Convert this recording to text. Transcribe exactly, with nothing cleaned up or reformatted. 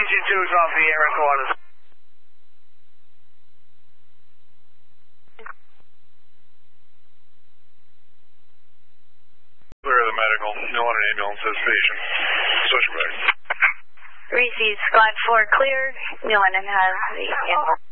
two two is off the air in Kiwanis. Clear the medical. No one an ambulance at station. Switch back. Reese's squad four cleared. Newland has the ambulance.